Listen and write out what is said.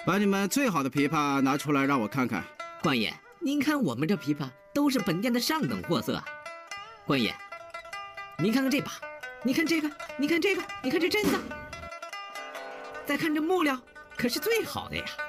把你们最好的琵琶拿出来让我看看。 官爷，您看我们这琵琶都是本店的上等货色啊。官爷，您看看这把，你看这个，你看这个，你看这针子，再看这木料，可是最好的呀。